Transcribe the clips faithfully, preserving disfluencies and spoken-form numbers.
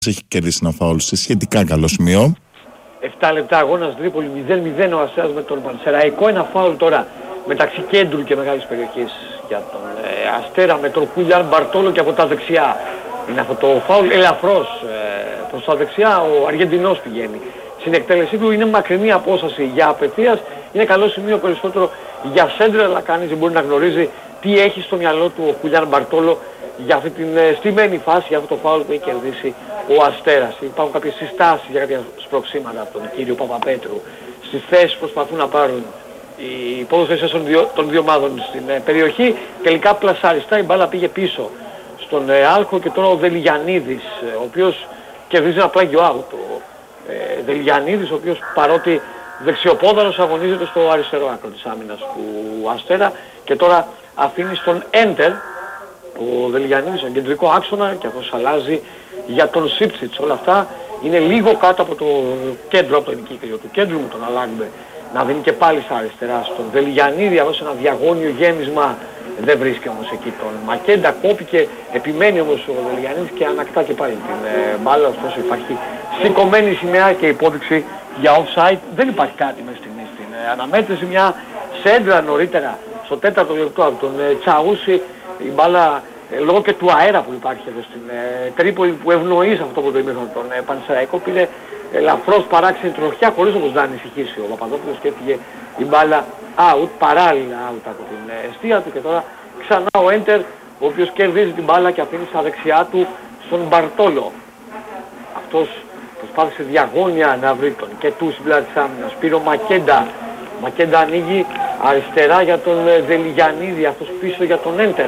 Έχει κερδίσει ένα φάουλ σε σχετικά καλό σημείο. επτά λεπτά αγώνας Τρίπολη, μηδέν μηδέν ο Αστέρας με τον Πανσεραϊκό. Ένα φάουλ τώρα μεταξύ κέντρου και μεγάλης περιοχής για τον ε, Αστέρα με τον Χούλιαν Μπαρτόλο και από τα δεξιά. Είναι αυτό το φάουλ ελαφρώς ε, προς τα δεξιά, ο Αργεντινός πηγαίνει. Στην εκτέλεσή του είναι μακρινή απόσταση για απευθείας, είναι καλό σημείο περισσότερο για σέντρα, αλλά κανείς δεν μπορεί να γνωρίζει τι έχει στο μυαλό του ο Χούλιαν Μπαρτόλο για αυτή την ε, στημένη φάση, για αυτό το φάουλ που έχει κερδίσει ο Αστέρας. Υπάρχουν κάποιες συστάσεις για κάποια σπροξήματα από τον κύριο Παπαπέτρου στις θέσεις που προσπαθούν να πάρουν οι ποδοσφαιριστές των δύο, των δύο ομάδων στην ε, περιοχή. Τελικά πλασαριστά η μπάλα πήγε πίσω στον ε, Άλχο και τώρα ο Δελιγιαννίδης, ε, ο οποίος κερδίζει ένα πλάγιο out. Ο ε, Δελιγιαννίδης, ο οποίος παρότι δεξιοπόδαρος αγωνίζεται στο αριστερό άκρο της άμυνας του Αστέρα και τώρα αφήνει στον Έντερ ο Δελιγιαννίδης στον κεντρικό άξονα και αυτός αλλάζει για τον Σίπτσιτς. Όλα αυτά είναι λίγο κάτω από το κέντρο, από το ενοικίκυριο του κέντρου με τον Αλάγκμπε να δίνει και πάλι στα αριστερά στον Δελιγιαννίδη, έδωσε ένα διαγώνιο γέμισμα, δεν βρίσκει όμως εκεί τον Μακέντα, κόπηκε, επιμένει όμως ο Δελιγιαννίδης και ανακτά και πάλι την ε, μπάλα, ωστόσο υπάρχει σηκωμένη σημαία και υπόδειξη για offside. Δεν υπάρχει κάτι μέσα στην, στην ε, αναμέτρηση, μια σέντρα νωρίτερα στο τέταρτο λεπτό από τον ε, Τσαούσι, η μπάλα ε, λόγω και του αέρα που υπάρχει εδώ στην ε, Τρίπολη που ευνοεί σε αυτό που το ημίχρονο τον ε, Πανσεραϊκό, πήρε ελαφρώς παράξενη τροχιά χωρίς όμως να ανησυχήσει ο Παπαδόπουλος και έφυγε η μπάλα out, παράλληλα out από την ε, αιστεία του και τώρα ξανά ο Έντερ, ο οποίος κερδίζει την μπάλα και αφήνει στα δεξιά του στον Μπαρτόλο. Αυτός προσπάθησε διαγώνια να βρει τον και του στην πλάτη της άμυνας. Πήρε ο Μακέντα. Μακέντα ανοίγει αριστερά για τον ε, Δελιγιαννίδη, αυτός πίσω για τον Έντερ.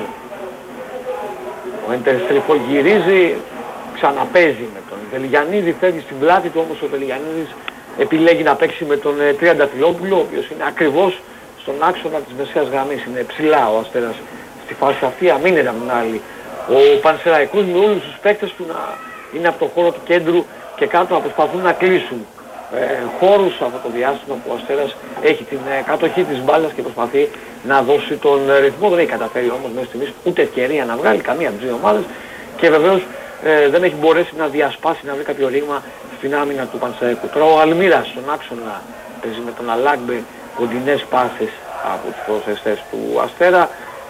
Ο Έντερ στριφογυρίζει, ξαναπέζει με τον Δελιγιαννίδη, φεύγει στην πλάτη του, όμως ο Δελιγιαννίδης επιλέγει να παίξει με τον ε, Τριανταφυλόπουλο, ο οποίος είναι ακριβώς στον άξονα της μεσαίας γραμμής, είναι ψηλά ο Αστέρας στη φάση αυτή, αμήνεται από την άλλη. Ο Πανσεραϊκός με όλους τους παίκτες του να είναι από το χώρο του κέντρου και κάτω να προσπαθούν να κλείσουν ε, χώρους από το διάστημα που ο Αστέρας έχει την ε, κατοχή της μπάλας και προσπαθεί να δώσει τον ε, ρυθμό. Δεν έχει καταφέρει όμως μέχρι στιγμής ούτε ευκαιρία να βγάλει καμία από τις δύο ομάδες και βεβαίως ε, δεν έχει μπορέσει να διασπάσει, να βρει κάποιο ρήγμα στην άμυνα του Πανσεραϊκού. Τώρα ο Αλμύρας στον άξονα παίζει με τον Αλάγκμπε κοντινές πάσες από τους ποδοσφαιριστές του Αστέρα.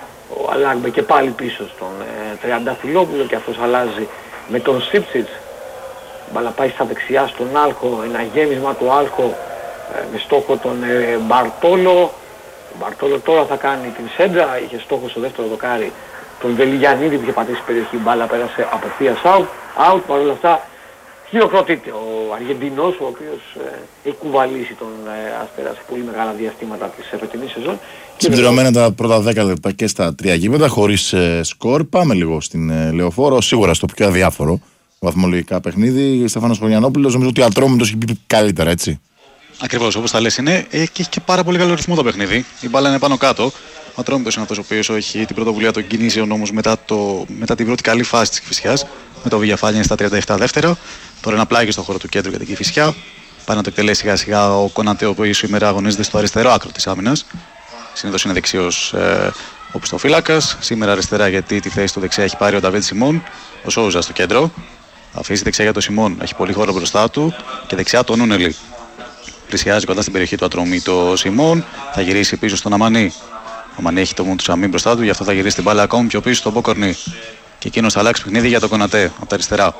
Ο Αλάγκμπε και πάλι πίσω στον ε, Τριανταφυλόπουλο και αυτός αλλάζει με τον Σίπτσιτς. Μπαλά πάει στα δεξιά στον Άλχο, ένα γέμισμα του Άλχο ε, με στόχο τον ε, Μπαρτόλο. Ο Μπαρτόλο τώρα θα κάνει την σέντρα, είχε στόχο στο δεύτερο δοκάρι τον Δελιγιαννίδη που είχε πατήσει περιοχή, μπάλα πέρασε απευθείας out. Out, παρόλα αυτά χειροκροτείται ο Αργεντινός, ο οποίος ε, έχει κουβαλήσει τον ε, Αστέρα σε πολύ μεγάλα διαστήματα της φετινής σεζόν. Συμπληρωμένα τα πρώτα δέκα λεπτά και στα τρία γήπεδα, χωρίς ε, σκορ. Πάμε λίγο στην ε, Λεωφόρο, σίγουρα στο πιο αδιάφορο βαθμολογικά παιχνίδι. Στέφανος Χωριανόπουλος, νομίζω ότι ο Ατρόμητος έχει πει καλύτερα, έτσι. Ακριβώς, όπως τα λες είναι, έχει και πάρα πολύ καλό ρυθμό το παιχνίδι. Η μπάλα είναι πάνω κάτω. Ο Ατρόμητος είναι αυτός ο οποίος έχει την πρωτοβουλία των κινήσεων όμως μετά, το, μετά την πρώτη καλή φάση της Κηφισιάς. Με το Βηγιαφάνια στα τριάντα επτά δεύτερα. Τώρα ένα πλάγι στον χώρο του κέντρου για την Κηφισιά. Πάει να το εκτελέσει σιγά σιγά ο Κονατέ, ο οποίος σήμερα αγωνίζεται στο αριστερό άκρο της άμυνας. Συνήθως είναι δεξιός ε, ο πιστοφύλακας. Σήμερα αριστερά γιατί τη θέση του δεξιά έχει πάρει ο Νταβίτ Σιμών. Ο Σόουζα στο κέντρο. Αφήσει δεξιά για τον Σιμών. Έχει πολύ χώρο μπροστά του. Και δεξιά τον Νούνελη. Πλησιάζει κοντά στην περιοχή του Ατρομή το Σιμών. Θα γυρίσει πίσω στον Αμανί. Ο Αμανί έχει το Μουτσαμί μπροστά του. Γι' αυτό θα γυρίσει την μπάλα ακόμη πιο πίσω στον Μποκορνί. Και εκείνος θα αλλάξει παιχνίδι για τον Κονατέ από τα αριστερά.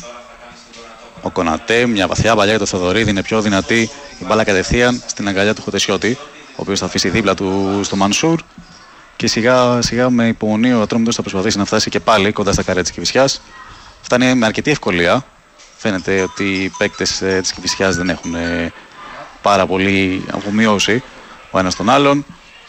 Ο Κονατέ, μια βαθιά παλιά για τον Θοδωρίδη, είναι πιο δυνατή. Η μπάλα κατευθείαν στην αγκαλιά του Χωτεσιώτη, ο οποίος θα αφήσει δίπλα του στο Μανσούρ. Και σιγά σιγά με υπομονή ο Ατρόμητος θα προσπαθήσει να φτάσει και πάλι κοντά στα καρέ της Κηφισιάς. Φτάνει με αρκετή ευκολία. Φαίνεται ότι οι παίκτες ε, της Κηφισιάς δεν έχουν ε, πάρα πολύ αφομοιώσει ο ένας τον άλλον.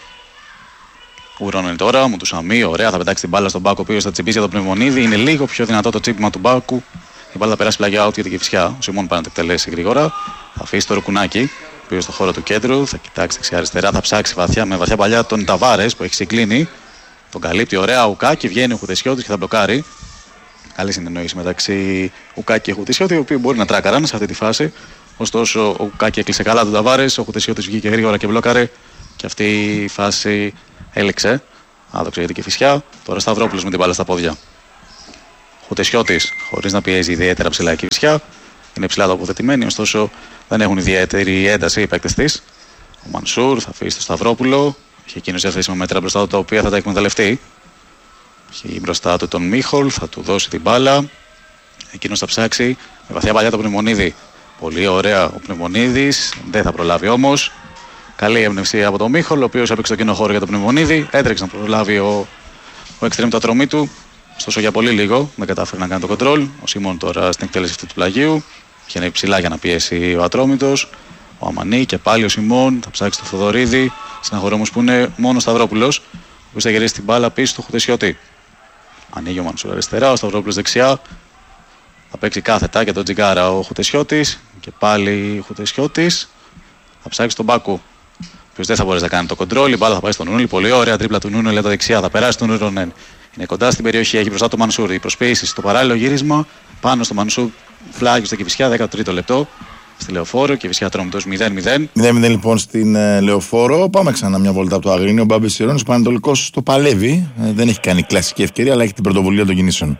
Ουρώνει τώρα, μου του Σαμί, ωραία, θα πετάξει την μπάλα στον Μπάκο, ο οποίος θα τσιμπήσει για τον Πνευμονίδη. Είναι λίγο πιο δυνατό το τσίπημα του Μπάκου. Η μπάλα θα περάσει πλάγια out για την Κηφισιά. Ο Σιμών πάει να το εκτελέσει γρήγορα. Θα αφήσει το Ρουκουνάκι, ο οποίος στο χώρο του κέντρου. Θα κοιτάξει δεξιά-αριστερά, θα ψάξει βαθιά με βαθιά παλιά τον Ταβάρες που έχει συγκλίνει. Τον καλύπτει ωραία ο Ουκάκη, βγαίνει ο Χουτεσιώτης και θα μπλοκάρει. Καλή συνεννόηση μεταξύ Ουκάκη και Χουτεσιώτη, οι οποίοι μπορεί να τράκαραν σε αυτή τη φάση. Ωστόσο, ο Ουκάκη έκλεισε καλά τον Ταβάρες, ο Χουτεσιώτης βγήκε γρήγορα και μπλοκάρε. Και αυτή η φάση έληξε. Άδοξε για την Κηφισιά. Τώρα Σταυρόπουλος με την μπάλα στα πόδια. Χουτεσιώτης, χωρίς να πιέζει ιδιαίτερα ψηλά η Κηφισιά. Είναι ψηλά τοποθετημένοι, ωστόσο δεν έχουν ιδιαίτερη ένταση οι παίκτες της. Ο Μανσούρ θα αφήσει το Σταυρόπουλο. Έχει εκείνος διαθέσιμα μέτρα μπροστά του τα οποία θα τα εκμεταλλευτεί. Έχει μπροστά του τον Μίχολ, θα του δώσει την μπάλα. Εκείνος θα ψάξει με βαθιά παλιά τον Πνευμονίδη. Πολύ ωραία ο Πνευμονίδης, δεν θα προλάβει όμως. Καλή έμπνευση από τον Μίχολ, ο οποίος έπαιξε το κοινό χώρο για τον Πνευμονίδη. Έτρεξε να προλάβει ο, ο εξτρέμ το ατρωμί του. Ωστόσο για πολύ λίγο δεν κατάφερε να κάνει το κοντρόλ. Ο Σιμών τώρα στην εκτέλεση αυτή του πλαγίου. Είχε ψηλά για να πιέσει ο Ατρόμητος. Ο Αμανί και πάλι ο Σιμών θα ψάξει το Θοδωρίδη. Συναχωρώ όμως που είναι μόνο ο Σταυρόπουλος, ο οποίος θα γυρίσει την μπάλα πίσω του Χουτεσιώτη. Ανοίγει ο Μανσούρ αριστερά, ο Σταυρόπουλος δεξιά. Θα παίξει κάθετα για τον Τζιγκάρα ο Χουτεσιώτης. Και πάλι ο Χουτεσιώτης θα ψάξει τον Μπάκου, ο οποίος δεν θα μπορέσει να κάνει το κοντρόλ. Η μπάλα θα πάει στον Νούνελ. Πολύ ωραία τρίπλα του Νούνελ για τα δεξιά. Θα περάσει τον Νούνελ. Είναι κοντά στην περιοχή, έχει μπροστά το Μανσούρ. Η προσποίηση στο παράλληλο γύρισμα πάνω στο Μανσούρ. Φλάγει στο Κηφισιά, δέκατο τρίτο λεπτό. Στη Λεωφόρο, Κηφισιά Ατρόμητος μηδέν μηδέν. μηδέν μηδέν λοιπόν στην ε, Λεωφόρο. Πάμε ξανά μια βόλτα από το Αγρίνιο. Ο Μπάμπης Ιερώνης, ο Πανετολικός το παλεύει. Ε, δεν έχει κάνει κλασική ευκαιρία, αλλά έχει την πρωτοβουλία των κινήσεων.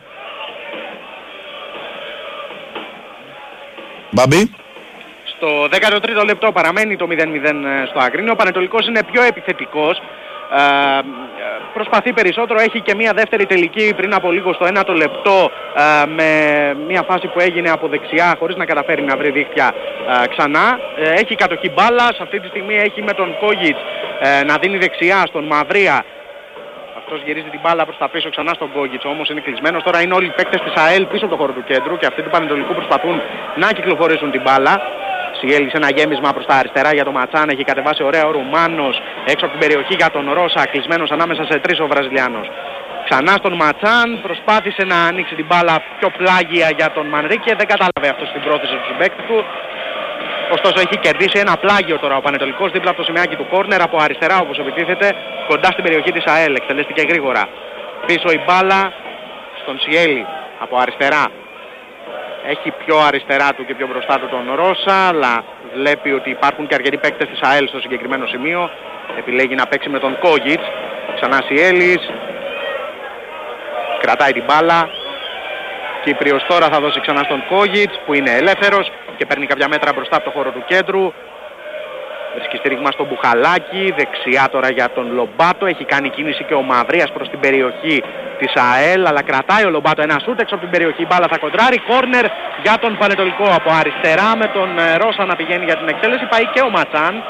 Μπάμπη. Στο δέκατο τρίτο λεπτό παραμένει το μηδέν μηδέν στο Αγρίνιο. Ο Πανετολικός είναι πιο επιθετικός. Ε, προσπαθεί περισσότερο, έχει και μια δεύτερη τελική πριν από λίγο στο ένατο λεπτό ε, με μια φάση που έγινε από δεξιά χωρίς να καταφέρει να βρει δίχτυα ε, ξανά. Ε, έχει κατοχή μπάλας, αυτή τη στιγμή έχει με τον Κόγιτς ε, να δίνει δεξιά στον Μαυρία. Αυτός γυρίζει την μπάλα προς τα πίσω ξανά στον Κόγιτς, όμως είναι κλεισμένος. Τώρα είναι όλοι οι παίκτες της ΑΕΛ πίσω από το χώρο του κέντρου και αυτοί του Πανετολικού προσπαθούν να κυκλοφορήσουν την μπάλα. Σιέλης ένα γέμισμα προς τα αριστερά για τον Ματσάν, έχει κατεβάσει ωραία ο Ρουμάνος έξω από την περιοχή για τον Ρώσα, κλεισμένος ανάμεσα σε τρεις ο Βραζιλιάνος. Ξανά στον Ματσάν, προσπάθησε να ανοίξει την μπάλα πιο πλάγια για τον Μανρίκε, δεν κατάλαβε αυτό στην πρόθεση του συμπαίκτη του. Ωστόσο έχει κερδίσει ένα πλάγιο τώρα ο Πανετολικός δίπλα από το σημαίακι του κόρνερ από αριστερά όπως επιτίθεται, κοντά στην περιοχή της ΑΕΛ, εκτελέστηκε γρήγορα. Πίσω η μπάλα στον Σιέλη από αριστερά. Έχει πιο αριστερά του και πιο μπροστά του τον Ρώσα, αλλά βλέπει ότι υπάρχουν και αρκετοί παίκτες της ΑΕΛ στο συγκεκριμένο σημείο. Επιλέγει να παίξει με τον Κόγιτς. Ξανά Σιέλης. Κρατάει την μπάλα. Κύπριος τώρα θα δώσει ξανά στον Κόγιτς που είναι ελεύθερος και παίρνει κάποια μέτρα μπροστά από το χώρο του κέντρου. Βρίσκει στήριγμα στον Μπουχαλάκη, δεξιά τώρα για τον Λομπάτο. Έχει κάνει κίνηση και ο Μαυρίας προς την περιοχή της ΑΕΛ, αλλά κρατάει ο Λομπάτο ένα σούτ έξω από την περιοχή. Μπάλα θα κοντράρει, κόρνερ για τον Πανετολικό από αριστερά με τον Ρώσα να πηγαίνει για την εκτέλεση. Πάει και ο Ματσάν.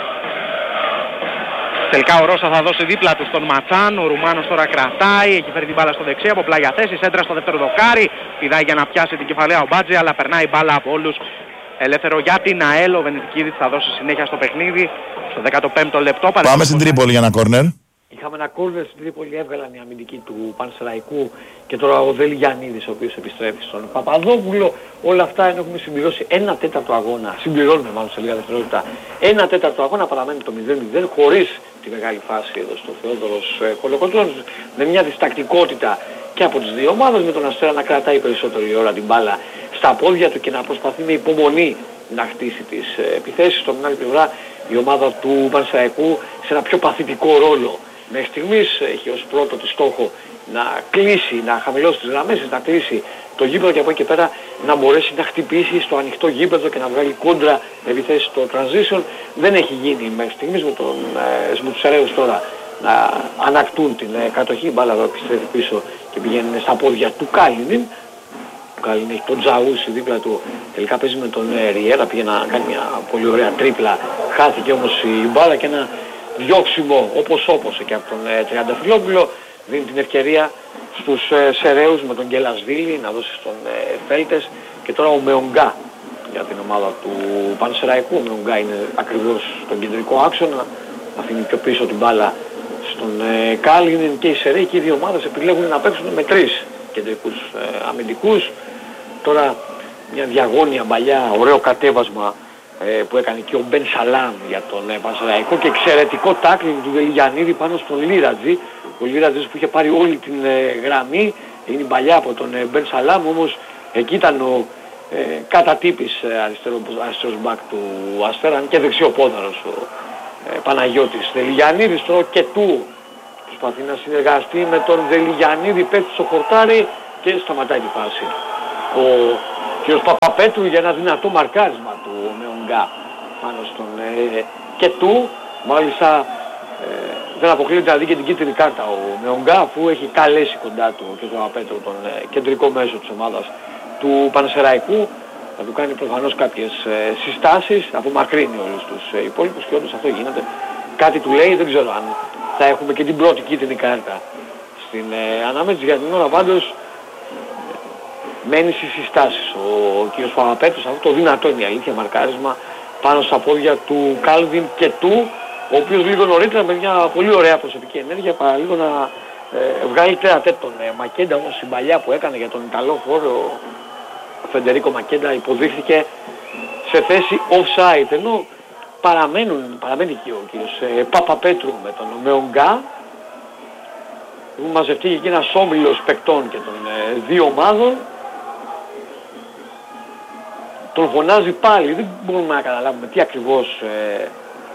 Τελικά ο Ρώσα θα δώσει δίπλα του στον Ματσάν. Ο Ρουμάνος τώρα κρατάει, έχει φέρει την μπάλα στο δεξί από πλάγια θέση. Σέντρα στο δεύτερο δοκάρι. Πηδάει για να πιάσει την κεφαλαία ο Μπάτζη, αλλά περνάει μπάλα από όλους. Ελεύθερο για την ΑΕΛ, ο Βενετικίδης θα δώσει συνέχεια στο παιχνίδι. Στο δέκατο πέμπτο λεπτό. Πάμε στην Τρίπολη για ένα κόρνερ. Είχαμε ένα κόρνερ στην Τρίπολη, έβγαλαν οι αμυντικοί του Πανσεραϊκού και τώρα ο Δέλη Γιαννίδης ο οποίος επιστρέφει στον Παπαδόπουλο. Όλα αυτά ενώ έχουμε συμπληρώσει ένα τέταρτο αγώνα, συμπληρώνουμε μάλλον σε λίγα δευτερόλεπτα, ένα τέταρτο αγώνα παραμένει το μηδέν μηδέν χωρίς τη μεγάλη φάση εδώ στο Θεόδωρος Κολοκοτρώνης, με μια διστακτικότητα και από τις δύο ομάδες, με τον Αστέρα να κρατάει περισσότερη ώρα την μπάλα στα πόδια του και να προσπαθεί με υπομονή να χτίσει τις επιθέσεις. Στο την άλλη πλευρά η ομάδα του Πανσεραϊκού σε ένα πιο παθητικό ρόλο. Μέχρι στιγμής έχει ως πρώτο τη στόχο να κλείσει, να χαμηλώσει τις γραμμές, να κλείσει το γήπεδο και από εκεί και πέρα να μπορέσει να χτυπήσει στο ανοιχτό γήπεδο και να βγάλει κόντρα επιθέσεις στο transition. Δεν έχει γίνει μέχρι στιγμής με, τον, ε, με τους Αραίους τώρα να ανακτούν την ε, κατοχή. Η μπάλα επιστρέφει πίσω και πηγαίνει στα πόδια του Κάλινιν. Ο Κάλινιν έχει τον Τζαούσι δίπλα του, τελικά παίζει με τον ε, Ριέρα, πήγε να κάνει μια πολύ ωραία τρίπλα, χάθηκε όμως η μπάλα και ένα διώξιμο όπως όπως και από τον ε, Τριανταφυλόπουλο δίνει την ευκαιρία στους ε, Σεραίους με τον Γκελασβίλη να δώσει στον ε, Φέλτες και τώρα ο Μεονγκά για την ομάδα του Πανσεραϊκού. Ο Μεονγκά είναι ακριβώς στον κεντρικό άξονα, αφήνει πιο πίσω την μπάλα στον ε, Κάλινιν και οι Σεραίοι και οι δύο ομάδες επιλέγουν να παίξουν με τρεις κεντρικούς ε, αμυντικούς. Τώρα μια διαγώνια παλιά, ωραίο κατέβασμα που έκανε και ο Μπεν Σαλάμ για τον ε, Πανσεραϊκό και εξαιρετικό τάκλινγκ του Δελιγιαννίδη πάνω στον Λίρατζη. Ο Λίρατζης που είχε πάρει όλη την ε, γραμμή, είναι παλιά από τον ε, Μπεν Σαλάμ, όμως εκεί ήταν ο ε, κατά τύπης ε, αριστερό, αριστερός μπακ του Αστέρα και δεξιοπόδαρος ο ε, Παναγιώτης. Δελιγιαννίδης τώρα και του προσπαθεί να συνεργαστεί με τον Δελιγιαννίδη, πέφτει στο χορτάρι, και σταματάει τη φάση. Ο κ. Παπαπέτρου για ένα δυνατό μαρκάρισμα του Μεονγκά πάνω στον ε, και του, μάλιστα ε, δεν αποκλείεται να δει και την κίτρινη κάρτα ο Μεονγκά, αφού έχει καλέσει κοντά του ο κ. Παπαπέτρου τον ε, κεντρικό μέσο της ομάδας του Πανσεραϊκού. Θα του κάνει προφανώς κάποιες ε, συστάσεις, απομακρύνει όλους τους ε, υπόλοιπους και όντως αυτό γίνεται. Κάτι του λέει, δεν ξέρω αν θα έχουμε και την πρώτη κίτρινη κάρτα στην ε, ανάμετρηση. Για την ώρα πάντως μένει στις συστάσεις ο, ο κ. Παπαπέτρους, αυτό το δυνατό είναι η αλήθεια μαρκάρισμα πάνω στα πόδια του Κάλβιν και του, ο οποίος λίγο νωρίτερα με μια πολύ ωραία προσωπική ενέργεια παραλίγο να ε, βγάλει τέρατέτ τον ε, Μακέντα, όμως η παλιά που έκανε για τον Ιταλό φόρο ο Φεντερίκο Μακέντα υποδείχθηκε σε θέση offside, ενώ παραμένουν, παραμένει εκεί ο κύριος ε, Παπαπέτρου με τον Μεονγκά. Έχουν μαζευτεί εκεί ένας όμιλος παικτών και των ε, δύο ομάδων. Τον φωνάζει πάλι, δεν μπορούμε να καταλάβουμε τι ακριβώς ε,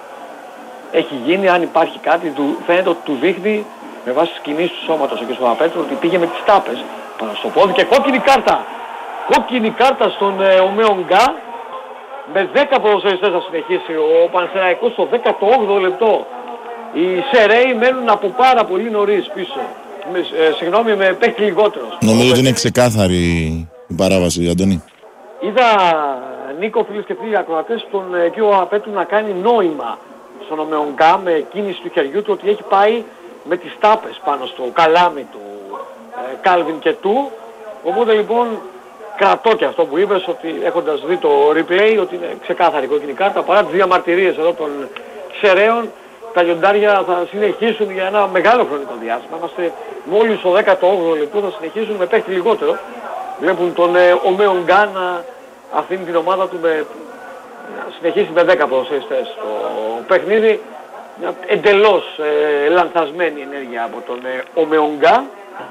έχει γίνει, αν υπάρχει κάτι. Του, φαίνεται ότι του δείχνει με βάση τις κινήσεις του σώματος ο κ. Παπαπέτρου ότι πήγε με τις τάπες πάνω στο πόδι και κόκκινη κάρτα. Κόκκινη κάρτα στον ε, Μεονγκά. Με δέκα ποδοσφαιριστές θα συνεχίσει ο Πανσεραϊκός στο δέκατο όγδοο λεπτό. Οι Σεραίοι μένουν από πάρα πολύ νωρίς πίσω. Με, ε, συγγνώμη, με παίχτη λιγότερος. Νομίζω ότι είναι ξεκάθαρη η παράβαση, Αντώνη. Είδα, Νίκο, φίλες και φίλοι ακροατές, τον ε, κύριο Παπαπέτρου να κάνει νόημα στον Μεονγκά με κίνηση του χεριού του ότι έχει πάει με τις τάπες πάνω στο καλάμι του ε, Κάλβιν και του. Οπότε λοιπόν κρατώ και αυτό που είπες, ότι έχοντας δει το replay ότι είναι ξεκάθαρη κόκκινη κάρτα, παρά τις διαμαρτυρίες εδώ των Σεραίων. Τα λιοντάρια θα συνεχίσουν για ένα μεγάλο χρονικό διάστημα. Είμαστε μόλις στο δέκατο όγδοο λεπτό, θα συνεχίσουν με παίχτη λιγότερο. Βλέπουν τον ε, ο Μεονγκά να αφήνει την ομάδα του με, να συνεχίσει με δέκα ποδοσφαιριστές το παιχνίδι. Μια εντελώς ε, λανθασμένη ενέργεια από τον ε, ο Μεονγκά,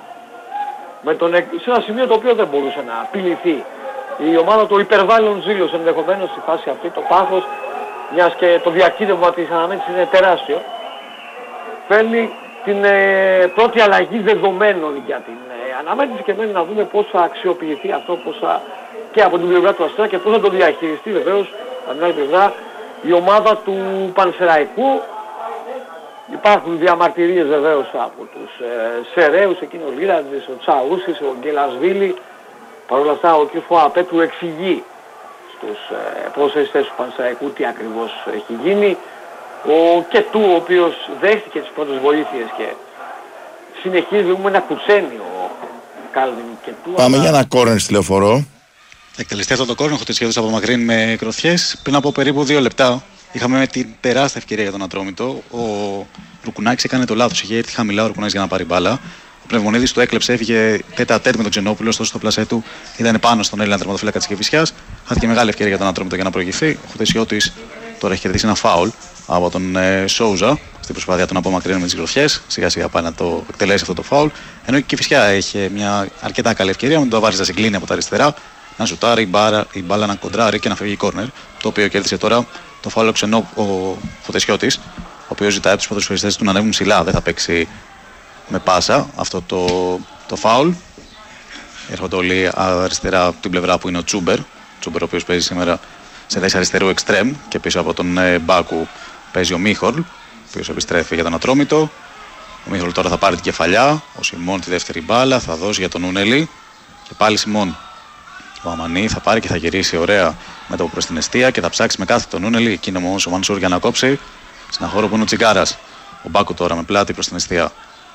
με τον, ε, σε ένα σημείο το οποίο δεν μπορούσε να απειληθεί. Η ομάδα του υπερβάλλον ζήλος ενδεχομένως στη φάση αυτή, το πάθος, μιας και το διακύβευμα της αναμέτρησης είναι τεράστιο. Φέρνει την ε, πρώτη αλλαγή δεδομένων για την ε, αναμέτρηση και μένει να δούμε πώς θα αξιοποιηθεί αυτό, πώς θα, και από την πλευρά του Αστέρα και πώς θα το διαχειριστεί βεβαίως από την άλλη πλευρά η ομάδα του Πανσεραϊκού. Υπάρχουν διαμαρτυρίες βεβαίως από τους ε, Σεραίους, εκείνο ο Λίραντζης, ο Τσαούσης, ο Γκελασβίλη. Παρ' όλα αυτά ο κ. Παπαπέτρου εξηγεί στους ε, ποδοσφαιριστές του Πανσεραϊκού τι ακριβώς έχει γίνει. Ο και του, ο οποίος δέχτηκε τις πρώτες βοήθειες και συνεχίζει με ένα κουτσένι ο Κάλβιν και του. Πάμε αλλά... για ένα κόρνερ στη Λεωφορώ. Εκτελεστεί αυτό το κόρνερ, χωρίς σχέδιος από μακρύν με κροθιές. Πριν από περίπου δύο λεπτά είχαμε την τεράστια ευκαιρία για τον Ατρόμητο. Ο Ρουκουνάκης έκανε το λάθος, είχε έρθει χαμηλά ο Ρουκουνάκης για να πάρει μπάλα. Ο Πνευμονίδης του έκλεψε, έφυγε τέτα τέτ με τον Ξενόπουλο, ωστόσο στο πλασέ του ήταν πάνω στον Έλληνα τερματοφύλακα της Κηφισιάς. Χάθηκε μεγάλη ευκαιρία για τον Ατρόμητο για να προηγηθεί. Ο Χουτεσιώτης τώρα έχει κερδίσει ένα φάουλ από τον ε, Σόουζα στην προσπάθεια του να απομακρύνει με τις γροθιές. Σιγά σιγά πάει να το εκτελέσει αυτό το φάουλ. Ενώ η Κηφισιά έχει μια αρκετά καλή ευκαιρία με τον Ταβάρης να συγκλίνει από τα αριστερά, να ζουτάρει η, μπάρα, η μπάλα να κοντράρει και να φεύγει κόρνερ. Το οποίο κέρδισε τώρα το φάουλ ο, ο Χουτεσιώτης, ο οποίος ζητάει από τους ποδοσφαιριστές του να ανέβουν ψηλά. Δεν θα παίξει με πάσα αυτό το, το φάουλ. Έρχονται όλοι αριστερά από την πλευρά που είναι ο Τσούμπερ. Τσούμπερ ο οποίος παίζει σήμερα σε θέση αριστερού εξτρέμ και πίσω από τον ε, Μπάκου παίζει ο Μίχολ, ο οποίος επιστρέφει για τον Ατρόμητο. Ο Μίχολ τώρα θα πάρει την κεφαλιά. Ο Σιμών τη δεύτερη μπάλα θα δώσει για τον Ούνελη. Και πάλι Σιμών. Ο Αμανί θα πάρει και θα γυρίσει ωραία μετά από προς την εστία και θα ψάξει με κάθε τον Ούνελη. Εκείνο όμως ο Μανσούρ για να κόψει. Στην χώρο που είναι ο Τσιγκάρας. Ο Μπάκου τώρα με πλάτη προς την εστία.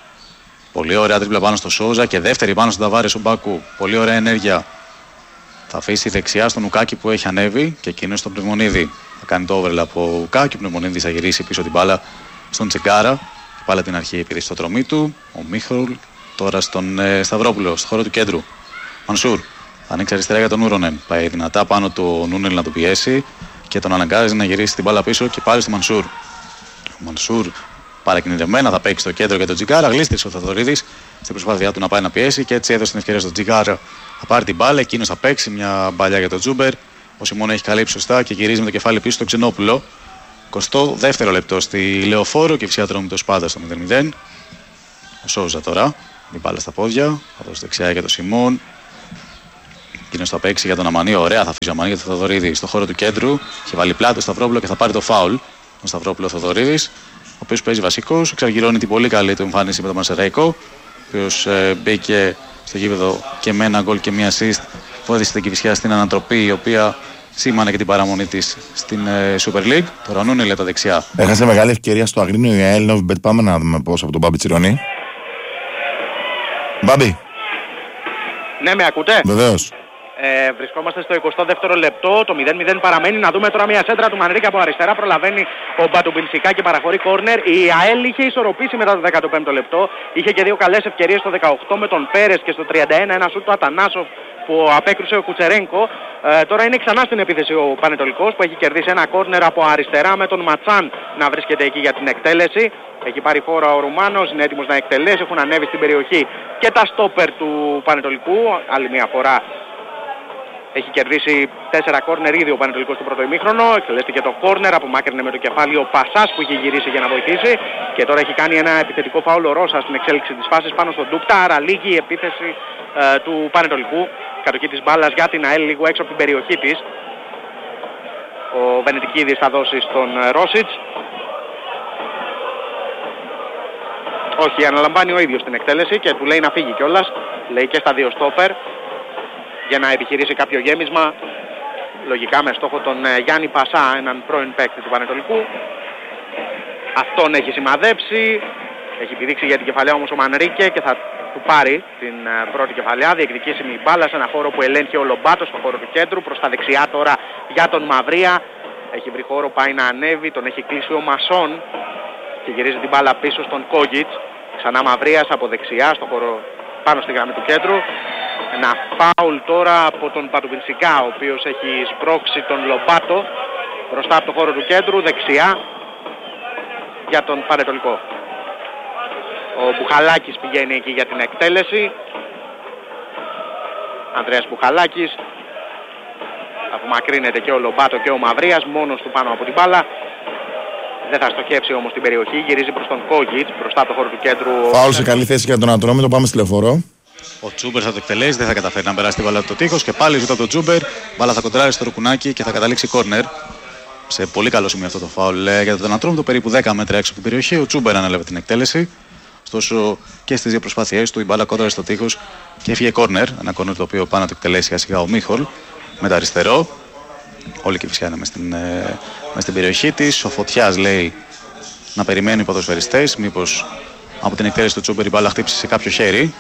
Πολύ ωραία τρίπλα πάνω στο Σόουζα και δεύτερη πάνω στον Ταβάρες ο Μπάκου. Πολύ ωραία ενέργεια. Θα αφήσει δεξιά στον Ουκάκη που έχει ανέβει και εκείνο στον Πνευμονίδη. Θα κάνει το overlap από Ουκάκη. Ο Πνευμονίδης θα γυρίσει πίσω την μπάλα στον Τσιγκάρα. Και πάλι την αρχή επειδή στο τρομή του. Ο Μίχολ τώρα στον ε, Σταυρόπουλο, στο χώρο του κέντρου. Μανσούρ θα ανοίξει αριστερά για τον Ούρονεν. Πάει δυνατά πάνω του Νούνελ να τον πιέσει και τον αναγκάζει να γυρίσει την μπάλα πίσω και πάλι στο Μανσούρ. Ο Μανσούρ παρακινητευμένα θα παίξει στο κέντρο για τον Τζιγκάρα. Γλίστρισε ο Θαδωρίδης στην προσπάθειά του να πάει να πιέσει και έτσι έδωσε την ευκαιρία στον Τζιγκάρα. Θα πάρει την μπάλα, εκείνος θα παίξει μια μπαλιά για τον Τζούμπερ. Ο Σιμών έχει καλύψει σωστά και γυρίζει με το κεφάλι πίσω στο Ξενόπουλο. εικοστό δεύτερο λεπτό στη Λεωφόρο και φυσικά Ατρόμητος πάντα στο μηδέν μηδέν. Ο Σόουζα τώρα την μπάλα στα πόδια. Θα δώσει δεξιά για τον Σιμών. Εκείνος θα παίξει για τον Αμανί. Ωραία, θα αφήσει ο Αμανί για τον Θοδωρίδη στο χώρο του κέντρου. Έχει βάλει πλάτο στο Σταυρόπουλο και θα πάρει το φάουλ. Ο Σταυρόπουλο Θοδωρίδης, ο οποίος παίζει βασικός. Εξαργυρώνει την πολύ καλή του εμφάνιση με τον Μαρσεραϊκό. Ο οποίος ε, μπήκε στο γήπεδο και με ένα γκολ και μία assist. Βοήθησε την Κηφισιά στην ανατροπή, η οποία σήμανε και την παραμονή της στην ε, Super League. Τώρα ο Νούνελ τα δεξιά. Έχασε μεγάλη ευκαιρία στο Αγρίνιο η ΑΕΛ Novibet. Πάμε να δούμε πώς από τον Μπάμπη Τσιρονί. Μπάμπη. Ναι, με ακούτε? Βεβαίως. Ε, βρισκόμαστε στο εικοστό δεύτερο λεπτό, το μηδέν μηδέν παραμένει. Να δούμε τώρα μια σέντρα του Μανρίκα από αριστερά. Προλαβαίνει ο Μπατουμπινσικά και παραχωρεί κόρνερ. Η ΑΕΛ είχε ισορροπήσει μετά το δέκατο πέμπτο λεπτό. Είχε και δύο καλές ευκαιρίες στο δεκαοκτώ με τον Πέρες και στο τριάντα ένα ένα σούτ του Ατανάσοφ που απέκρουσε ο Κουτσερένκο. Ε, τώρα είναι ξανά στην επίθεση ο Πανετολικός που έχει κερδίσει ένα κόρνερ από αριστερά με τον Ματσάν να βρίσκεται εκεί για την εκτέλεση. Έχει πάρει φόρα ο Ρουμάνος, είναι έτοιμος να εκτελέσει. Έχουν ανέβει στην περιοχή και τα στόπερ του Πανετολικού. Άλλη μια φορά. Έχει κερδίσει τέσσερα κόρνερ ήδη ο Πανετολικός στο πρώτο ημίχρονο. Εκτελέστηκε το κόρνερ, απομάκρυνε με το κεφάλι ο Πασάς που είχε γυρίσει για να βοηθήσει. Και τώρα έχει κάνει ένα επιθετικό φάουλο Ρώσα στην εξέλιξη της φάσης πάνω στον Ντούπτα. Άρα λίγη η επίθεση ε, του Πανετολικού. Κατοχή της μπάλας για την ΑΕΛ λίγο έξω από την περιοχή της. Ο Βενετικίδης θα δώσει στον Ρόσιτς. Όχι, αναλαμβάνει ο ίδιος την εκτέλεση και του λέει να φύγει κιόλας. Λέει και στα δύο στόπερ για να επιχειρήσει κάποιο γέμισμα, λογικά με στόχο τον Γιάννη Πασά, έναν πρώην παίκτη του Πανετολικού. Αυτόν έχει σημαδέψει, έχει επιδείξει για την κεφαλιά όμως ο Μανρίκε και θα του πάρει την πρώτη κεφαλιά. Διεκδικήσιμη μπάλα σε ένα χώρο που ελέγχει ο Λομπάτος, στο χώρο του κέντρου, προς τα δεξιά τώρα για τον Μαυρία. Έχει βρει χώρο, πάει να ανέβει, τον έχει κλείσει ο Μασόν και γυρίζει την μπάλα πίσω στον Κόγιτς. Ξανά Μαυρίας από δεξιά, στο χώρο πάνω στη γραμμή του κέντρου. Ένα φάουλ τώρα από τον Πατουβινσικά, ο οποίος έχει σμπρώξει τον Λομπάτο μπροστά από το χώρο του κέντρου, δεξιά για τον Πανετολικό. Ο Μπουχαλάκης πηγαίνει εκεί για την εκτέλεση. Ανδρέας Μπουχαλάκης. Απομακρύνεται και ο Λομπάτο και ο Μαυρίας, μόνος του πάνω από την μπάλα. Δεν θα στοχεύσει όμως την περιοχή, γυρίζει προς τον Κόγιτς μπροστά από το χώρο του κέντρου. Φάουλ σε καλή θέση για τον Ατρόμητο, πάμε στη Λεωφόρο. Ο Τσούμπερ θα το εκτελέσει, δεν θα καταφέρει να περάσει την μπάλα από το τείχος και πάλι ζητά τον Τσούμπερ. Μπάλα θα κοντράρει στο Ρουκουνάκι και θα καταλήξει κόρνερ. Σε πολύ καλό σημείο αυτό το φάουλ για τον Ατρόμητο, περίπου δέκα μέτρα έξω από την περιοχή. Ο Τσούμπερ ανέλαβε την εκτέλεση. Ωστόσο και στις δύο προσπάθειές του η μπάλα κόντραρε στο τείχος και έφυγε κόρνερ. Ένα κόρνερ το οποίο πάνω το εκτελέσει σιγά σιγά ο Μίχολ με τα αριστερό. Όλη και φυσικά είναι μες στην, ε, μες στην περιοχή της. Ο Φωτιάς λέει να περιμένει οι ποδοσφαιριστές. Μήπως από την εκτέλεση του Τσούμπερ η μπάλα χτύψει σε κάποιο χέρι.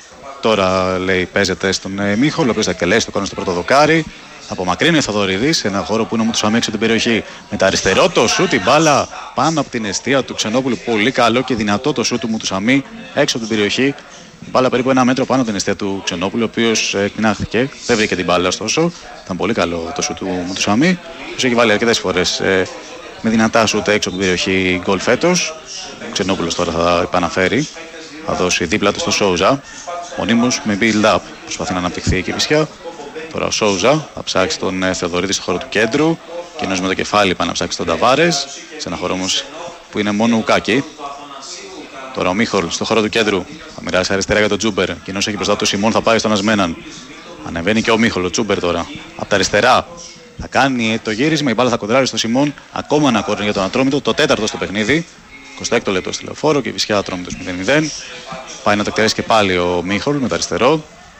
Τώρα λέει παίζεται στον ε, Μίχολ, ο οποίος θα εκτελέσει το κόρνερ στο πρώτο δοκάρι. Απομακρύνει ο Θοδωρίδης σε ένα χώρο που είναι ο Μουτουσαμί έξω από την περιοχή. Με τα αριστερό το σούτ, η μπάλα πάνω από την αιστεία του Ξενόπουλου. Πολύ καλό και δυνατό το σούτ του Μουτουσαμί έξω από την περιοχή. Η μπάλα περίπου ένα μέτρο πάνω από την αιστεία του Ξενόπουλου, ο οποίος εκτινάχθηκε. Δεν βρήκε την μπάλα ωστόσο. Ήταν πολύ καλό το σούτ του Μουτουσαμί. Ο έχει βάλει αρκετές φορές ε, με δυνατά σούτ έξω από την περιοχή γκολ φέτος. Ο Ξενόπουλος τώρα θα επαναφέρει. Θα δώσει δίπλα του στο Σόουζα. Μονίμως με build-up προσπαθεί να αναπτυχθεί η Κηφισιά. Τώρα ο Σόουζα θα ψάξει τον ε, Θεοδωρίδη στο χώρο του κέντρου. Κοινός με το κεφάλι πάει να ψάξει τον Ταβάρες. Σε ένα χώρο όμως που είναι μόνο ουκάκι. Τώρα ο Μίχολ στο χώρο του κέντρου θα μοιράσει αριστερά για τον Τζούμπερ. Κοινός έχει μπροστά του Σιμών, θα πάει στον Ασμέναν. Ανεβαίνει και ο Μίχολ, ο Τζούμπερ τώρα. Από τα αριστερά θα κάνει το γύρισμα. Η μπάλα θα κοντράρει στο Σιμών. Ακόμα ένα κόρνερ για τον Ατρόμητο. Το τέταρτο στο παιχνίδι. εικοστό έκτο λεπτό στη Λεωφόρο και η Κηφισιά Ατρόμητος μηδέν μηδέν. Πάει να το εκτελέσει και πάλι ο Μίχολ με το αριστερό.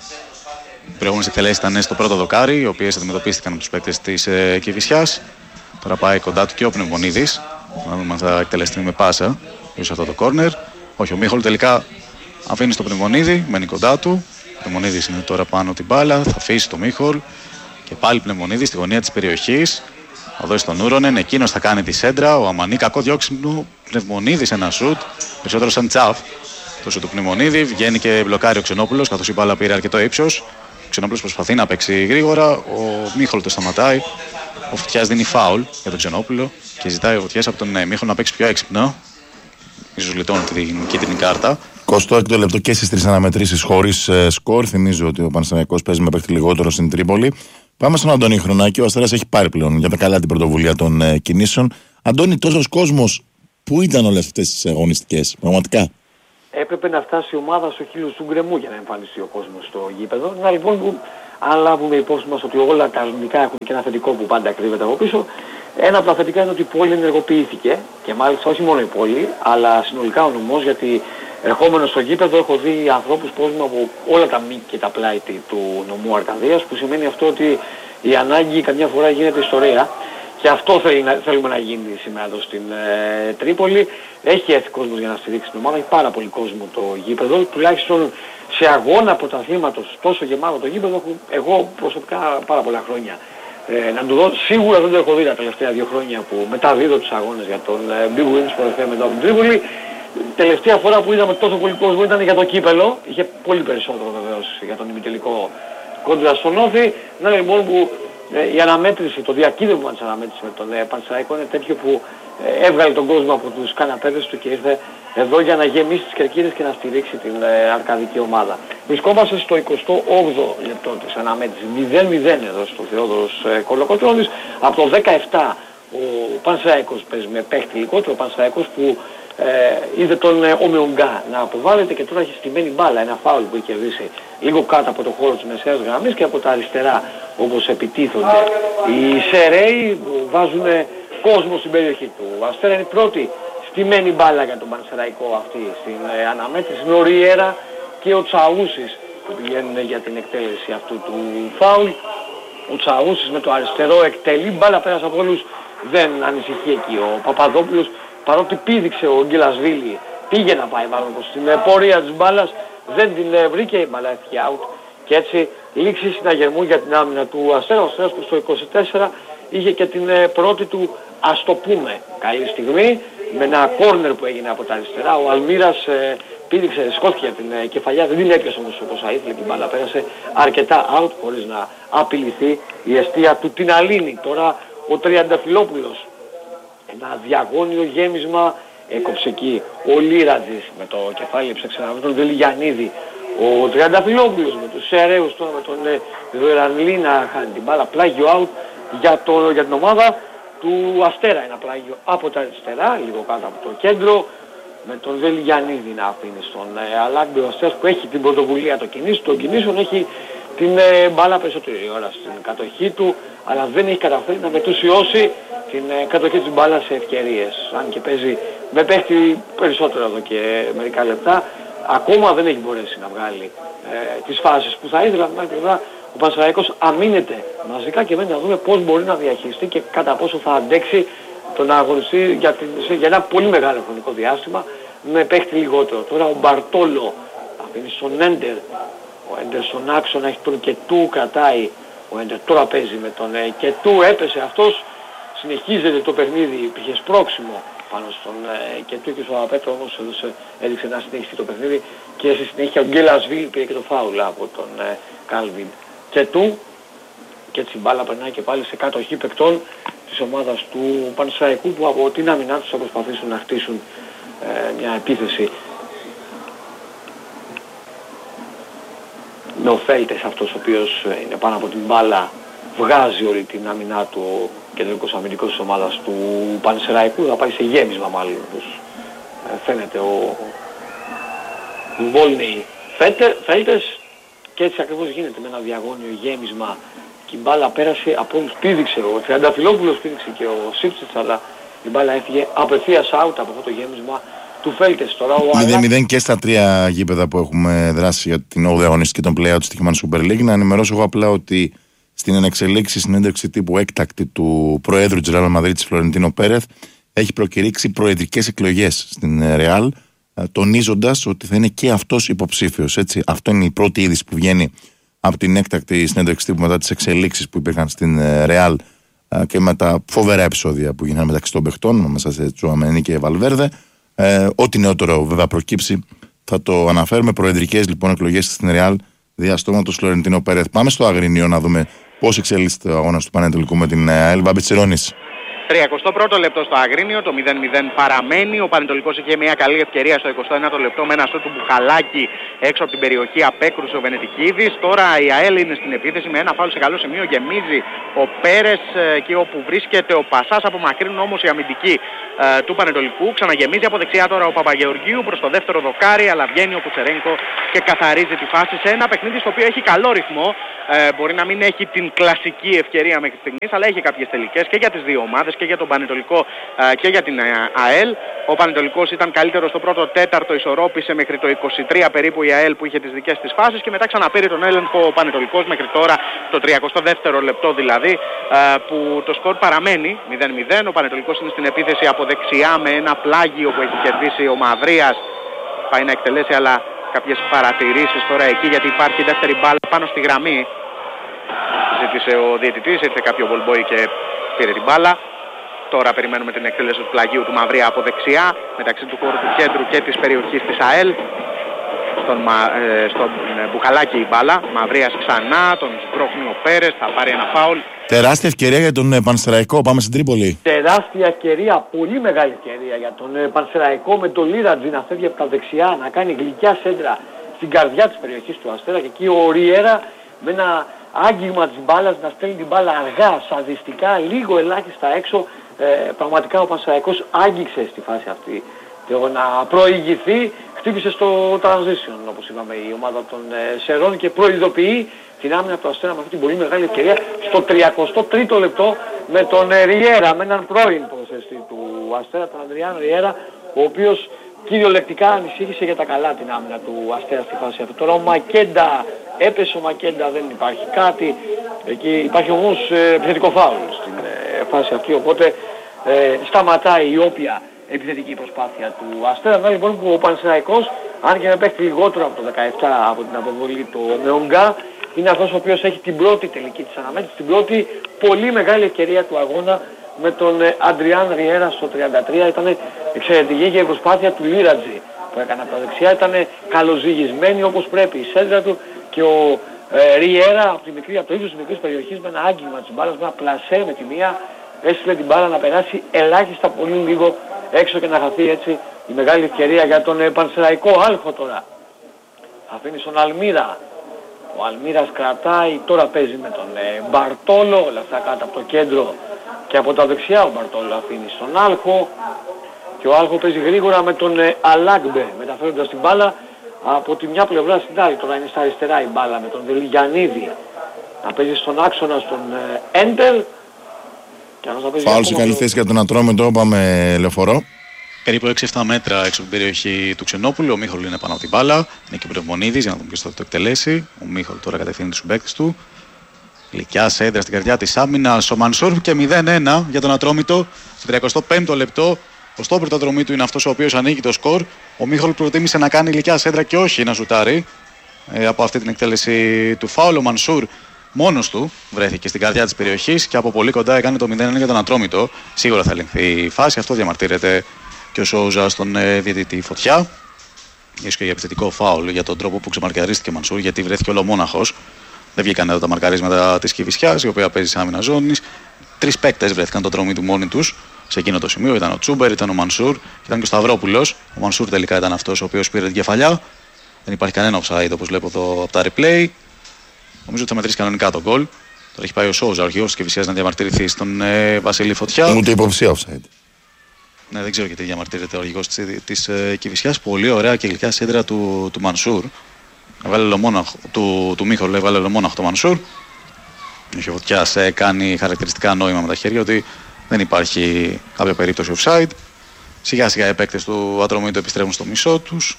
Οι προηγούμενες εκτελέσεις ήταν στο πρώτο δοκάρι, οι οποίες αντιμετωπίστηκαν από τους παίκτες της ε, Κηφισιάς. Τώρα πάει κοντά του και ο Πνευμονίδης. Να δούμε αν θα εκτελεστεί με πάσα πίσω αυτό το κόρνερ. Όχι, ο Μίχολ τελικά αφήνει στο Πνευμονίδη, μένει κοντά του. Ο Πνευμονίδης είναι τώρα πάνω την μπάλα, θα αφήσει το Μίχολ. Και πάλι Πνευμονίδης στη γωνία της περιοχής. Θα δώσει τον Ούρονεν, εκείνος θα κάνει τη σέντρα. Ο Αμανί, κακό διώξιμο. Πνευμονίδης ένα σουτ, περισσότερο σαν τσαφ. Το σουτ του Πνευμονίδη, βγαίνει και μπλοκάρει ο Ξενόπουλος, καθώς η μπάλα πήρε αρκετό ύψος. Ο Ξενόπουλος προσπαθεί να παίξει γρήγορα, ο Μίχολ το σταματάει. Ο Φωτιάς δίνει φάουλ για τον Ξενόπουλο και ζητάει ο Φωτιάς από τον ναι, Μίχολ να παίξει πιο έξυπνο. Ίσως γλιτώνει την κίτρινη κάρτα. εικοστό έκτο λεπτό και στις τρεις αναμετρήσεις χωρίς ε, σκορ. Θυμίζω ότι ο Παναθηναϊκός παίζει με παίχτη λιγότερο στην Τρίπολη. Πάμε στον Αντώνη Χρονάκη. Ο Αστέρας έχει πάρει πλέον για τα καλά την πρωτοβουλία των ε, κινήσεων. Αντώνη, τόσος κόσμος, πού ήταν όλες αυτές τις αγωνιστικές, πραγματικά? Ε, έπρεπε να φτάσει η ομάδα στο χείλος του γκρεμού για να εμφανιστεί ο κόσμος στο γήπεδο. Να λοιπόν που, αν λάβουμε υπόψη μας ότι όλα τα αρνητικά έχουν και ένα θετικό που πάντα κρύβεται από πίσω, ένα από τα θετικά είναι ότι η πόλη ενεργοποιήθηκε και μάλιστα όχι μόνο η πόλη, αλλά συνολικά ο νομός, γιατί ερχόμενος στο γήπεδο έχω δει ανθρώπους κόσμου από όλα τα μήκη και τα πλάτη του νομού Αρκαδίας, που σημαίνει αυτό ότι η ανάγκη καμιά φορά γίνεται ιστορία. Και αυτό θέλει να, θέλουμε να γίνει σήμερα εδώ στην ε, Τρίπολη. Έχει έρθει κόσμος για να στηρίξει την ομάδα, έχει πάρα πολύ κόσμο το γήπεδο. Τουλάχιστον σε αγώνα πρωταθλήματος τόσο γεμάτο το γήπεδο έχω εγώ προσωπικά πάρα πολλά χρόνια. Ε, να του δω, σίγουρα δεν το έχω δει τα τελευταία δύο χρόνια που μεταδίδω τους αγώνες για τον ε, Big Wins που έφερε μετά από την Τρίπολη. Τελευταία φορά που είδαμε τόσο πολύ κόσμο ήταν για το κύπελο. Είχε πολύ περισσότερο βεβαίως για τον ημιτελικό κόντρα στον Όφη. Να λοιπόν που η αναμέτρηση, το διακύβευμα της αναμέτρησης με τον ε, Πανσεραϊκό είναι τέτοιο που ε, έβγαλε τον κόσμο από τους καναπέδες του και ήρθε εδώ για να γεμίσει τις κερκίδες και να στηρίξει την ε, αρκαδική ομάδα. Βρισκόμαστε στο εικοστό όγδοο λεπτό της αναμέτρησης, μηδέν μηδέν εδώ στο Θεόδωρος ε, Κολοκοτρώνης. Από το δεκαεπτά ο Πανσεραϊκός παίζει με παίχτη λιγότερο, ο Πανσεραϊκός που ε, είδε τον ε, Ομεουγκά να αποβάλλεται και τώρα έχει στημένη μπάλα, ένα φάουλ που έχει κερδίσει λίγο κάτω από το χώρο της μεσαίας γραμμής και από τα αριστερά όπως επιτίθονται οι Σεραίοι που βάζουν κόσμο στην περιοχή του. Ο Αστέρα είναι η πρώτη στημένη μπάλα για τον Πανσεραϊκό αυτή στην ε, αναμέτρηση. Είναι ο Ριέρα και ο Τσαούσης που πηγαίνουν για την εκτέλεση αυτού του φάουλ. Ο Τσαούσης με το αριστερό εκτελεί, μπάλα πέρασε από όλους, δεν ανησυχεί εκεί ο Παπαδόπουλος, παρότι πήδηξε ο Γκυλασβίλη, πήγε να πάει μάλλον στην πορεία της μπάλας, δεν την βρήκε, η μπάλα έφυγε out και έτσι λήξη συναγερμού για την άμυνα του Αστέρα. Ο Αστέρας που στο είκοσι τέσσερα είχε και την πρώτη του, ας το πούμε, καλή στιγμή με ένα κόρνερ που έγινε από τα αριστερά. Ο Αλμύρας ε, πήδηξε, σκόθηκε την ε, κεφαλιά, δεν την έπιασε όμως όπως θα ήθελε και η μπάλα πέρασε αρκετά out χωρίς να απειληθεί η αιστεία του την Αλήνη. Τώρα ο Τριανταφυλόπουλος, ένα διαγώνιο γέμισμα, έκοψε εκεί ο Λίρατζης με το κεφάλι έψαξε με τον Βελιγιαννίδη. Ο Τριανταφυλόπουλος με τους Σεραίους τώρα με τον ε, Δωρανλή να χάνει την μπάλα, πλάγιο out για, το, για την ομάδα του Αστέρα, ένα πλάγιο από τα αριστερά, λίγο κάτω από το κέντρο, με τον Βελιγιαννίδη να αφήνει στον ε, Αλάγκη. Ο Αστέρας που έχει την πρωτοβουλία το κινήσεων, τον κινήσεων έχει την ε, μπάλα περισσότερη ώρα στην κατοχή του, αλλά δεν έχει καταφέρει να μετουσιώσει την ε, κατοχή της μπάλας σε ευκαιρίες. Αν και παίζει με παίχτη περισσότερο εδώ και μερικά λεπτά, ακόμα δεν έχει μπορέσει να βγάλει ε, τις φάσεις που θα ήθελα. Από την άλλη πλευρά ο Πανσεραϊκός αμήνεται μαζικά και μένει να δούμε πώς μπορεί να διαχειριστεί και κατά πόσο θα αντέξει τον αγωνιστή για, την, για ένα πολύ μεγάλο χρονικό διάστημα με παίχτη λιγότερο. Τώρα ο Μπαρτόλο αφήνει στον Έντερ, ο Έντερ στον άξονα έχει τον Κετού, κρατάει ο Έντερ, τώρα παίζει με τον ε, Κετού, έπεσε αυτός, συνεχίζεται το παιχνίδι, υπήρχε σπρώξιμο πάνω στον ε, Κετού και ο Απέτρο όμως έδωσε, έδειξε να συνεχίσει το παιχνίδι και στη συνέχεια ο Γκέλασβίλ πήρε και το φάουλα από τον ε, Κάλβιν Κετού και έτσι η μπάλα περνάει και πάλι σε κατοχή παικτών της ομάδας του Πανσεραϊκού που από την άμυνά τους θα προσπαθήσουν να χτίσουν ε, μια επίθεση. Με ο Φέλτες αυτός ο οποίος είναι πάνω από την μπάλα, βγάζει όλη την άμυνά του ο κεντρικός αμυντικός της ομάδας του Πανσεραϊκού, θα πάει σε γέμισμα μάλλον όπως ε, φαίνεται ο Βόλνεϊ Φέλτες και έτσι ακριβώς γίνεται με ένα διαγώνιο γέμισμα και η μπάλα πέρασε από όλους, πήδηξε ο Τριανταφυλόπουλος, πήδηξε και ο Σίψιτς, αλλά η μπάλα έφυγε απευθείας out από αυτό το γέμισμα του Φέλτες. Τώρα ο μηδέν μηδέν και στα τρία γήπεδα που έχουμε δράσει για την όγδοη αγωνιστική των play-out του Στοιχημάνου Super League. Να ενημερώσω εγώ απλά ότι στην ενεξελίξη συνέντευξη τύπου έκτακτη του Προέδρου της Ρεάλ Μαδρίτης Φλωρεντίνο Πέρεθ έχει προκηρύξει προεδρικές εκλογές στην Ρεάλ, τονίζοντας ότι θα είναι και αυτός υποψήφιος. Έτσι. Αυτό είναι η πρώτη είδηση που βγαίνει από την έκτακτη συνέντευξη τύπου μετά τις εξελίξεις που υπήρχαν στην Ρεάλ και με τα φοβερά επεισόδια που γίνανε μεταξύ των παιχτών, μέσα σε Τσουαμενί και Βαλβέρδε. Ε, ό,τι νεότερο βέβαια προκύψει θα το αναφέρουμε. Προεδρικές λοιπόν εκλογές στην Ρεάλ διαστόματος Φλωρεντίνο Πέρεθ. Πάμε στο Αγρίνιο να δούμε πώς εξελίσσεται ο αγώνας του Πανετολικού με την ΑΕΛ. Βάμπη Τσιρώνης. τριακοστό πρώτο λεπτό στο Αγρίνιο, το μηδέν μηδέν παραμένει. Ο Πανετολικός είχε μια καλή ευκαιρία στο εικοστό ένατο λεπτό με ένα σούτ του Μπουχαλάκη έξω από την περιοχή, απέκρουσε ο Βενετικίδης. Τώρα η ΑΕΛ είναι στην επίθεση με ένα φάουλ σε καλό σημείο, γεμίζει ο Πέρες εκεί όπου βρίσκεται ο Πασάς, απομακρύνουν όμως οι αμυντικοί ε, του Πανετολικού. Ξαναγεμίζει από δεξιά τώρα ο Παπαγεωργίου προς το δεύτερο δοκάρι, αλλά βγαίνει ο Κουτσερένκο και καθαρίζει τη φάση σε ένα παιχνίδι στο οποίο έχει καλό ρυθμό. Ε, μπορεί να μην έχει την κλασική ευκαιρία μέχρι στιγμής, αλλά έχει κάποιες τελικές και για τις δύο ομάδες, και για τον Πανετολικό ε, και για την ε, ΑΕΛ. Ο Πανετολικός ήταν καλύτερος στο πρώτο τέταρτο, ισορρόπησε μέχρι το είκοσι τρία περίπου η ΑΕΛ που είχε τις δικές της φάσεις και μετά ξαναπήρε τον έλεγχο ο Πανετολικός μέχρι τώρα το τριακοστό δεύτερο λεπτό δηλαδή, ε, που το σκορ παραμένει μηδέν μηδέν. Ο Πανετολικός είναι στην επίθεση από δεξιά με ένα πλάγιο που έχει κερδίσει ο Μαυρίας, πάει να εκτελέσει αλλά κάποιες παρατηρήσεις τώρα εκεί γιατί υπάρχει δεύτερη μπάλα πάνω στη γραμμή. Ζήτησε ο διαιτητής, ήρθε κάποιο ball boy και πήρε την μπάλα. Τώρα περιμένουμε την εκτέλεση του πλαγίου του Μαυρία από δεξιά, μεταξύ του χώρου του κέντρου και της περιοχής της ΑΕΛ. Στον, ε, στον ε, Μπουχαλάκη η μπάλα, Μαυρίας ξανά, τον σμπρώχνει ο Πέρες, θα πάρει ένα φάουλ. Τεράστια ευκαιρία για τον ε, Πανσεραϊκό, πάμε στην Τρίπολη. Τεράστια ευκαιρία, πολύ μεγάλη ευκαιρία για τον ε, Πανσεραϊκό με τον Λίρατζι να φεύγει από τα δεξιά, να κάνει γλυκιά σέντρα στην καρδιά της περιοχής του Αστέρα και εκεί ο Ριέρα με ένα άγγιγμα της μπάλας να στέλνει την μπάλα αργά, σαδιστικά, λίγο ελάχιστα έξω. Ε, πραγματικά ο Πανσεραϊκός άγγιξε στη φάση αυτή το να προηγηθεί, χτύπησε στο transition όπως είπαμε η ομάδα των ε, Σερών και προειδοποιεί την άμυνα από το Αστέρα με αυτή την πολύ μεγάλη ευκαιρία στο τριακοστό τρίτο λεπτό με τον ε, Ριέρα, με έναν πρώην ποδοσφαιριστή του Αστέρα, τον Αντριάν Ριέρα, ο οποίος κυριολεκτικά ανησύχησε για τα καλά την άμυνα του Αστέρα στη φάση αυτή. Τώρα ο Μακέντα, έπεσε ο Μακέντα, δεν υπάρχει κάτι, εκεί υπάρχει όμως ε, επιθετικό φάουλ στην ε, φάση αυτή, οπότε ε, σταματάει η όποια επιθετική προσπάθεια του Αστέρα. Να λοιπόν που ο Πανσεραϊκός, αν και να παίξει λιγότερο από το δεκαεπτά από την αποβολή του Μεονγκά, είναι αυτός ο οποίος έχει την πρώτη τελική της αναμέτρησης, την πρώτη πολύ μεγάλη ευκαιρία του αγώνα με τον Αντριάν Ριέρα στο τριάντα τρία. Ήταν εξαιρετική και η προσπάθεια του Λίρατζι που έκανε από τα δεξιά, ήταν καλοζυγισμένη όπως πρέπει η σέντρα του και ο ε, Ριέρα από, τη μικρή, από το ύψος της μικρής περιοχής με ένα άγγιγμα της μπάλας, με ένα πλασέ με τη μία, έστειλε την μπάλα να περάσει ελάχιστα πολύ λίγο έξω και να χαθεί έτσι η μεγάλη ευκαιρία για τον ε, Πανσεραϊκό. Άλχο τώρα αφήνει στον Αλμύρα, ο Αλμύρας κρατάει, τώρα παίζει με τον ε, Μπαρτόλο, όλα αυτά κάτω από το κέντρο και από τα δεξιά ο Μπαρτόλο αφήνει στον Άλχο και ο Άλχο παίζει γρήγορα με τον ε, Αλάγκμπε, μεταφέροντας την μπάλα από τη μια πλευρά στην άλλη. Τώρα είναι στα αριστερά η μπάλα με τον Δελιγιαννίδη να παίζει στον άξονα στον ε, Έντελ. Φάουλ σε καλή θέση για τον Ατρόμητο, πάμε Λεωφορώ. Περίπου έξι εφτά μέτρα έξω από την περιοχή του Ξενόπουλου. Ο Μίχολ είναι πάνω από την μπάλα. Είναι και ο Πνευμονίδης για να δούμε ποιος θα το εκτελέσει. Ο Μίχολ τώρα κατευθύνει τους συμπαίκτες του. Γλυκιά σέντρα στην καρδιά της άμυνας. Ο Μανσούρ και μηδέν ένα για τον Ατρόμητο. Στο τριακοστό πέμπτο λεπτό. Ο στόπερ του Ατρομήτου είναι αυτός ο οποίος ανοίγει το σκορ. Ο Μίχολ προτίμησε να κάνει γλυκιά σέντρα και όχι να σουτάρει. Ε, από αυτή την εκτέλεση του φάουλ, ο Μανσούρ μόνος του βρέθηκε στην καρδιά της περιοχής και από πολύ κοντά έκανε το μηδέν ένα για τον Ατρόμητο. Σίγουρα θα ελεγχθεί η φάση. Αυτό διαμαρτύρεται και ο Σόουζα στον ε, διαιτητή Φωτιά. Ίσως και για επιθετικό φάουλ για τον τρόπο που ξεμαρκαρίστηκε ο Μανσούρ, γιατί βρέθηκε ολομόναχος. Δεν βγήκαν εδώ τα μαρκαρίσματα της Κηφισιάς, η οποία παίζει σε άμυνα ζώνης. Τρεις παίκτες βρέθηκαν το Ατρόμητο μόνοι τους σε εκείνο το σημείο. Ήταν ο Τσούμπερ, ήταν ο Μανσούρ, ήταν και ο Σταυρόπουλος. Ο Μανσούρ τελικά ήταν αυτός ο οποίος πήρε την κεφαλιά. Δεν υπάρχει κανένα offside όπως βλέπω εδώ από τα replay. Νομίζω ότι θα μετρήσει κανονικά τον γκολ. Τώρα έχει πάει ο Σόουζα, ο αρχηγός της Κηφισιάς, να διαμαρτυρηθεί στον ε, Βασίλη Φωτιά. Ούτε υποψία offside. Ναι, δεν ξέρω γιατί διαμαρτύρεται ο αρχηγός της, της ε, Κηφισιάς. Πολύ ωραία και γλυκιά σέντρα του, του Μανσούρ. Έβαλε μονάχο, του, του Μίχολ, έβαλε μονάχο το Μανσούρ. Ο Φωτιάς ε, κάνει χαρακτηριστικά νόημα με τα χέρια ότι δεν υπάρχει κάποια περίπτωση offside. Σιγά σιγά οι παίκτες του Ατρομήτου επιστρέφουν στο μισό τους.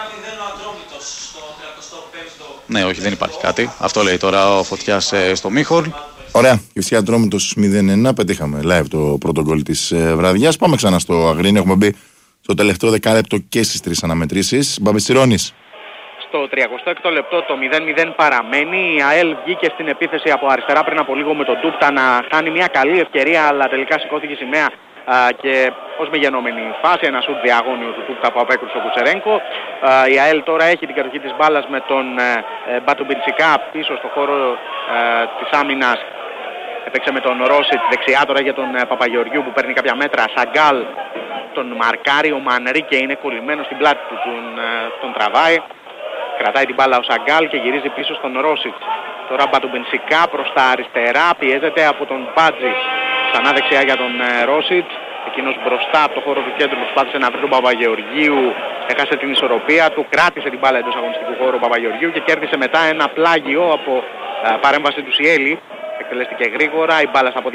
Ναι, όχι, δεν υπάρχει κάτι. Αυτό λέει τώρα ο Φωτιάς ε, στο Μίχολ. Ωραία. Κηφισιά Ατρόμητος μηδέν ένα. Πετύχαμε live το πρώτο γκολ της ε, βραδιάς. Πάμε ξανά στο Αγρίνιο. Έχουμε μπει στο τελευταίο δεκάλεπτο και στις τρεις αναμετρήσεις. Μπαμπεσιρώνης. Στο τριακοστό έκτο λεπτό το μηδέν μηδέν παραμένει. Η ΑΕΛ βγήκε στην επίθεση από αριστερά πριν από λίγο με τον Ντούπτα να κάνει μια καλή ευκαιρία, αλλά τελικά σηκώθηκε σημαία Uh, και ως με γενόμενη φάση ένα σουτ διαγώνιο του Τούπτα που απέκρουσε ο Κουτσερένκο. Uh, η ΑΕΛ τώρα έχει την κατοχή της μπάλας με τον uh, Μπατουμπιντσικά πίσω στο χώρο uh, της άμυνας. Έπαιξε με τον Ρόσιτ δεξιά τώρα για τον Παπαγεωργίου που παίρνει κάποια μέτρα. Σαγκάλ τον μαρκάρει, ο Μανρίκε είναι κολλημένος στην πλάτη του, τον, τον τραβάει. Κρατάει την μπάλα ο Σαγκάλ και γυρίζει πίσω στον Ρόσιτ. Τώρα Μπατουμπενσικά προς τα αριστερά, πιέζεται από τον Μπάτζη. Ξανά δεξιά για τον Ρόσιτ. Εκείνος μπροστά από το χώρο του κέντρου προσπάθησε να βρει τον Παπαγεωργίου. Έχασε την ισορροπία του, κράτησε την μπάλα εντός αγωνιστικού χώρου ο Παπαγεωργίου και κέρδισε μετά ένα πλάγιο από α, παρέμβαση του Σιέλη. Εκτελέστηκε γρήγορα, η μπάλα στα πόδια